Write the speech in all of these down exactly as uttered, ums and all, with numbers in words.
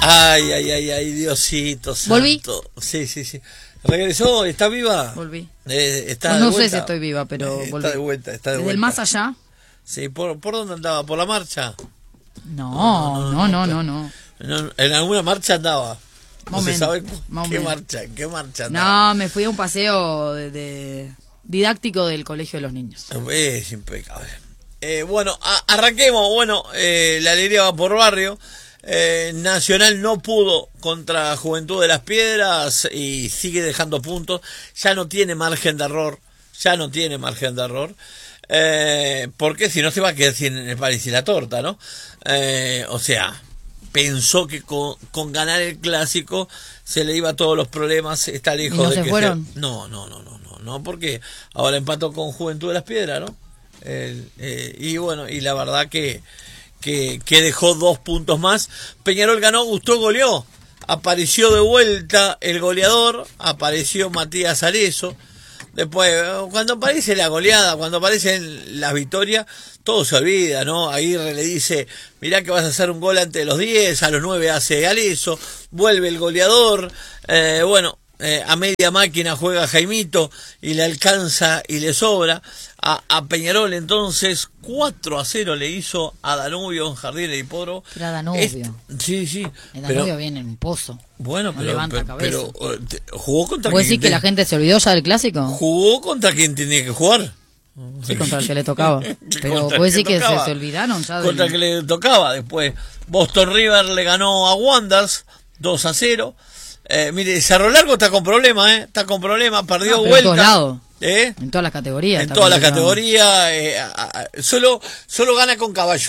Ay, ay, ay, ay, Diosito santo. ¿Volví? Sí, sí, sí. ¿Regresó? ¿Está viva? Volví. Eh, está no de no vuelta. sé si estoy viva, pero Eh, volví. Está de vuelta, está de ¿Desde vuelta. el más allá? Sí, ¿por, ¿por dónde andaba? ¿Por la marcha? No, no, no, no, no. No, en alguna marcha andaba. No Más se o sabe menos, cu- más o qué menos. marcha, en qué marcha andaba. No, me fui a un paseo de, de- didáctico del colegio de los niños. Es impecable. Eh, bueno, a- arranquemos. Bueno, eh, la alegría va por barrio. Eh, Nacional no pudo contra Juventud de las Piedras y sigue dejando puntos. Ya no tiene margen de error. Ya no tiene margen de error. Eh, porque si no se va a quedar sin el pan y sin la torta, ¿no? Eh, o sea, pensó que con, con ganar el clásico se le iba a todos los problemas. Está lejos ¿Y no de se que fueron? se- No, no, no, no, no, no, porque ahora empató con Juventud de las Piedras, ¿no? El, eh, y bueno, y la verdad que, que, que dejó dos puntos más. Peñarol ganó, gustó, goleó. Apareció de vuelta el goleador, apareció Matías Arezzo. Después, cuando aparece la goleada, cuando aparecen las victorias, todo se olvida, ¿no? Aguirre le dice, mirá que vas a hacer un gol antes de los diez, a los nueve hace Arezzo, vuelve el goleador, eh, bueno, eh, a media máquina juega Jaimito y le alcanza y le sobra. A, a Peñarol entonces cuatro a cero le hizo a Danubio en Jardines de Hipódromo. Era Danubio. Este- sí, sí. El pero- Danubio viene en un pozo. bueno, No pero, levanta pero, cabeza. pero, eh, te- jugó contra ¿Vos quien decís que te- la gente se olvidó ya del clásico? jugó contra quien tenía que jugar. Sí, contra el que le tocaba. Pero Contra vos el decís que se, tocaba. se olvidaron ya Contra el del... que le tocaba. Después Boston River le ganó a Wanderers dos a cero. Eh, mire, Cerro Largo está con problemas, ¿eh? Está con problemas, perdió No, pero en vuelta. todos lados. ¿Eh? En todas las categorías. En está todas las complicado. categorías. eh, a- a- solo, solo gana con caballo.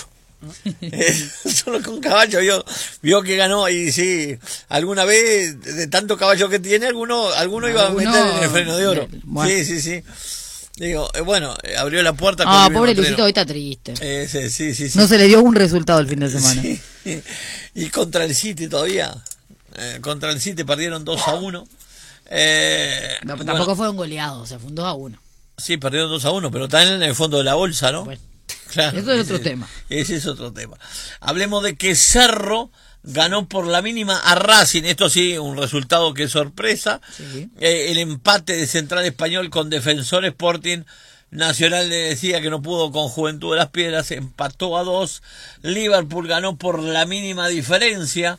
Eh, solo con caballo vio, vio que ganó y sí, alguna vez de tanto caballo que tiene, alguno, alguno iba a Alguno- meter en el freno de oro. Bueno. Sí, sí, sí. Digo, eh, bueno, eh, abrió la puerta. Ah, con el pobre mismo Luisito, freno. hoy está triste. Eh, sí, sí, sí, sí. No se le dio un resultado el fin de semana. Sí. Y contra el City todavía. Eh, contra el City perdieron dos a uno. Eh, No, bueno, tampoco fueron goleados, o sea, fue un dos a uno. sí, perdieron dos a uno, pero están en el fondo de la bolsa, ¿no? Bueno, Claro, eso es otro ese- tema. Ese es otro tema. Hablemos de que Cerro ganó por la mínima a Racing. Esto sí, un resultado que es sorpresa. Sí. Eh, el empate de Central Español con Defensor Sporting. Nacional le decía que no pudo con Juventud de las Piedras, empató a dos. Liverpool ganó por la mínima diferencia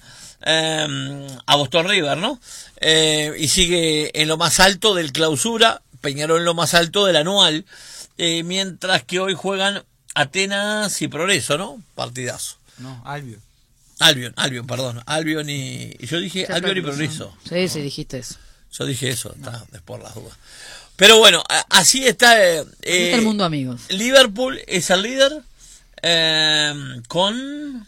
eh, a Boston River, ¿no? Eh, y sigue en lo más alto del clausura, Peñarol en lo más alto del anual, eh, mientras que hoy juegan Atenas y Progreso, ¿no? Partidazo. No, Albion. Albion, Albion, perdón, Albion y... y yo dije Albion y Progreso. Sí, sí, dijiste eso. Yo dije eso, está, es por las dudas. Pero bueno, a- así está. Eh, Así está el mundo, amigos. Liverpool es el líder eh, con...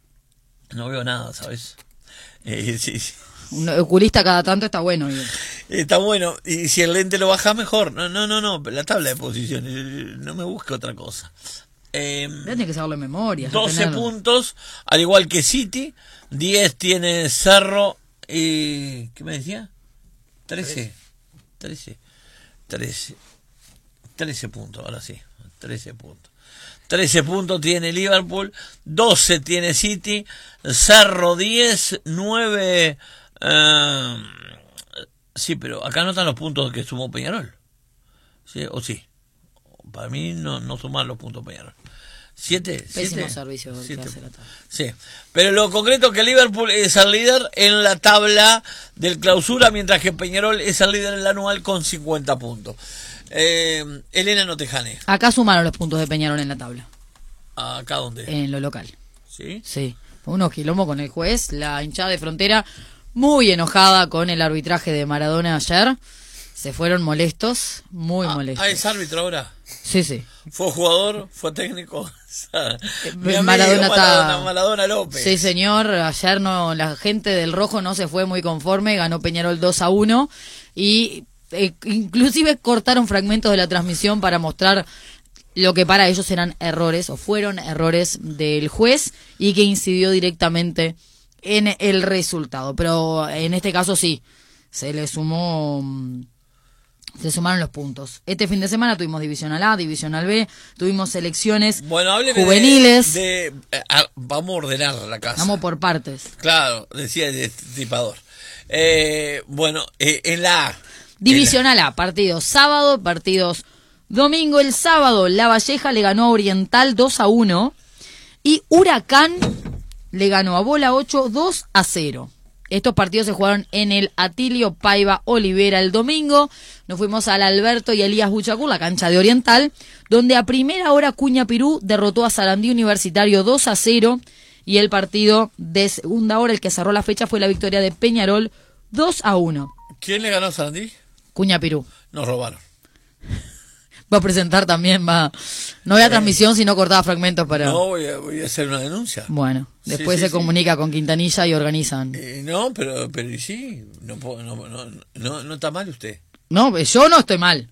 No veo nada, ¿sabes? Eh, sí, sí. Un oculista cada tanto está bueno. y- Está bueno. Y si el lente lo baja, mejor. No, no, no, no. La tabla de posiciones. No me busque otra cosa. Eh, Tiene que saberlo de memoria. ya doce tenerlo. puntos, al igual que City. diez tiene Cerro y... ¿Qué me decía? trece. trece. trece. trece puntos, ahora sí. trece puntos. trece puntos tiene Liverpool. doce tiene City. Cerro diez. nueve. eh, sí, pero acá no están los puntos que sumó Peñarol. ¿Sí? ¿O sí? Para mí no, no suman los puntos Peñarol. ¿Siete? Pésimo ¿Siete? servicio el que Siete. hace la tabla. Sí, pero lo concreto es que Liverpool es el líder en la tabla del clausura, mientras que Peñarol es el líder en el anual con cincuenta puntos. Eh, Elena Notejane, Acá sumaron los puntos de Peñarol en la tabla, ¿acá dónde? en lo local. ¿Sí? Sí, unos quilombo con el juez, la hinchada de Frontera muy enojada con el arbitraje de Maradona ayer. Se fueron molestos, muy Ah, molestos. ah, es árbitro ahora. Sí, sí. Fue jugador, fue técnico. Mi amigo Maradona está- Maradona, Maradona López. Sí, señor, ayer no, la gente del Rojo no se fue muy conforme, ganó Peñarol dos a uno y eh, inclusive cortaron fragmentos de la transmisión para mostrar lo que para ellos eran errores o fueron errores del juez y que incidió directamente en el resultado. Pero en este caso sí, se le sumó mm, Se sumaron los puntos. Este fin de semana tuvimos Divisional A, Divisional B, tuvimos selecciones bueno, juveniles. De, de, de, a, vamos a ordenar la casa. Vamos por partes. Claro, decía el destripador. Eh, bueno, eh, en la A. Divisional A, partidos sábado, partidos domingo. El sábado, La Valleja le ganó a Oriental dos a uno y Huracán le ganó a Bola ocho dos a cero. Estos partidos se jugaron en el Atilio Paiva Olivera el domingo. Nos fuimos al Alberto y Elías Buchacur, la cancha de Oriental, donde a primera hora Cuña Pirú derrotó a Sarandí Universitario dos a cero. Y el partido de segunda hora, el que cerró la fecha, fue la victoria de Peñarol dos a uno. ¿Quién le ganó a Sarandí? Cuña Pirú. Nos robaron. Va a presentar también, va. No había transmisión, sino cortaba fragmentos para... No, voy a, voy a hacer una denuncia. Bueno, después sí, sí, se comunica sí. con Quintanilla y organizan. Eh, no, pero pero sí, no, puedo, no, no, no, no está mal usted. No, yo no estoy mal.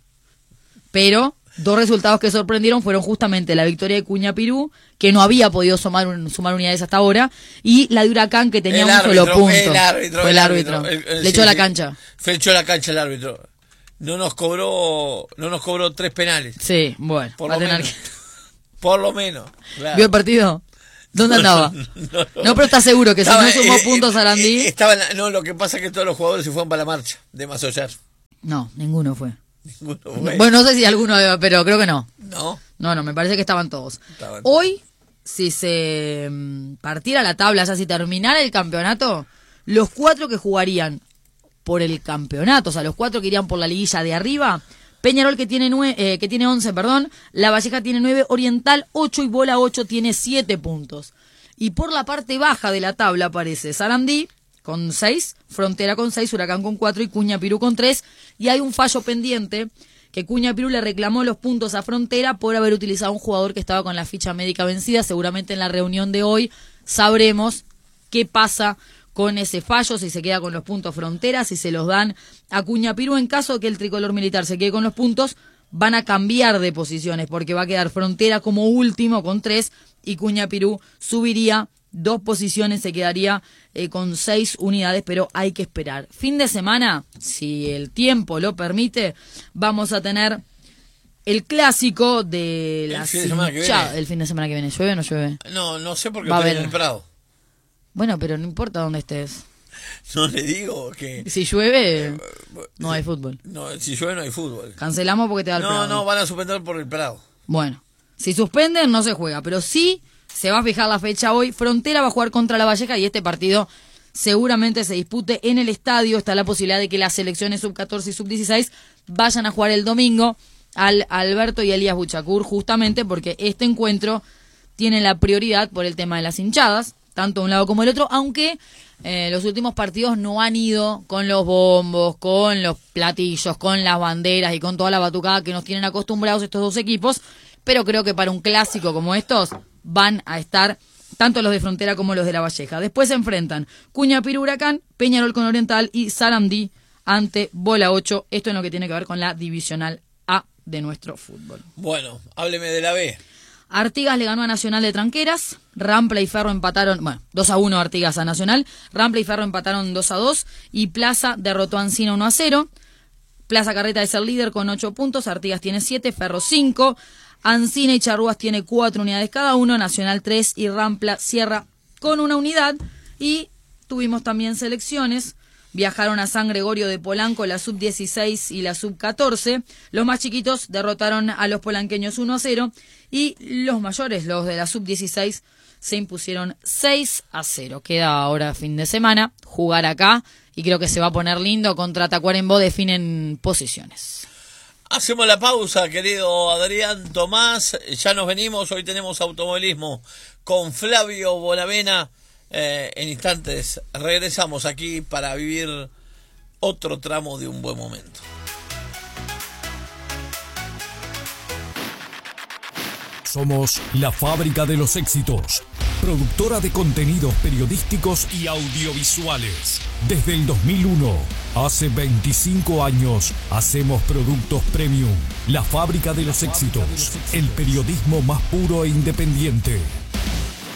Pero dos resultados que sorprendieron fueron justamente la victoria de Cuña Pirú, que no había podido sumar, un, sumar unidades hasta ahora, y la de Huracán, que tenía el un árbitro, solo punto. El árbitro, Fue el, el árbitro. árbitro. El, el, Le echó sí, la sí. cancha. Le echó la cancha el árbitro. No nos cobró, no nos cobró tres penales. Sí, bueno. Por va lo a tener menos. que... Por lo menos. Claro. ¿Vio el partido? ¿Dónde andaba? No, no, no. No, pero está seguro que Estaba, si no sumó eh, puntos eh, Sarandí... eh, estaba la, no, lo que pasa es que todos los jugadores se fueron para la marcha de Masollar. No, ninguno fue. Ninguno fue. Bueno, no sé si alguno, pero creo que no. No. No, no, me parece que estaban todos. Estaban Hoy, si se mm, partiera la tabla, o sea, si terminara el campeonato, los cuatro que jugarían por el campeonato, o sea, los cuatro que irían por la liguilla de arriba, Peñarol que tiene nueve, eh, que tiene once, perdón, La Valleja tiene nueve, Oriental ocho y Bola ocho tiene siete puntos. Y por la parte baja de la tabla aparece Sarandí con seis, Frontera con seis, Huracán con cuatro y Cuña Pirú con tres. Y hay un fallo pendiente que Cuña Pirú le reclamó los puntos a Frontera por haber utilizado un jugador que estaba con la ficha médica vencida. Seguramente en la reunión de hoy sabremos qué pasa con ese fallo, si se queda con los puntos Frontera, si se los dan a Cuña Pirú. En caso de que el tricolor militar se quede con los puntos, van a cambiar de posiciones, porque va a quedar Frontera como último con tres y Cuña Pirú subiría dos posiciones, se quedaría eh, con seis unidades, pero hay que esperar. Fin de semana, si el tiempo lo permite, vamos a tener el clásico de la el fin de semana que viene. El fin de semana que viene. ¿Llueve o no llueve? No, no sé porque Va a estoy haber- en el Prado. Bueno, pero no importa dónde estés. No le digo que... Si llueve, no hay fútbol. No, si llueve no hay fútbol. Cancelamos porque te da el No, Prado. no, van a suspender por el Prado. Bueno, si suspenden no se juega, pero sí se va a fijar la fecha hoy. Frontera va a jugar contra La Valleja y este partido seguramente se dispute en el estadio. Está la posibilidad de que las selecciones sub catorce y sub dieciséis vayan a jugar el domingo al Alberto y Elías Buchacur, justamente porque este encuentro tiene la prioridad por el tema de las hinchadas, tanto un lado como el otro, aunque eh, los últimos partidos no han ido con los bombos, con los platillos, con las banderas y con toda la batucada que nos tienen acostumbrados estos dos equipos, pero creo que para un clásico como estos van a estar tanto los de Frontera como los de La Valleja. Después se enfrentan Cuña Pirú Huracán, Peñarol con Oriental y Sarandí ante Bola ocho. Esto en lo que tiene que ver con la Divisional A de nuestro fútbol. Bueno, hábleme de la B. Artigas le ganó a Nacional de Tranqueras, Rampla y Ferro empataron, bueno, dos a uno Artigas a Nacional, Rampla y Ferro empataron dos a dos y Plaza derrotó a Encina uno a cero. Plaza Carreta es el líder con ocho puntos, Artigas tiene siete, Ferro cinco, Ancina y Charrúas tiene cuatro unidades cada uno, Nacional tres y Rampla cierra con una unidad. Y tuvimos también selecciones. Viajaron a San Gregorio de Polanco la sub dieciséis y la sub catorce. Los más chiquitos derrotaron a los polanqueños uno a cero. Y los mayores, los de la sub dieciséis, se impusieron seis a cero. Queda ahora fin de semana jugar acá. Y creo que se va a poner lindo. Contra Tacuarembó definen posiciones. Hacemos la pausa, querido Adrián Tomás. Ya nos venimos. Hoy tenemos automovilismo con Flavio Bonavena. Eh, en instantes regresamos aquí para vivir otro tramo de un buen momento. Somos la fábrica de los éxitos, productora de contenidos periodísticos y audiovisuales. Desde el dos mil uno, hace veinticinco años, hacemos productos premium. La fábrica de los éxitos, el periodismo más puro e independiente.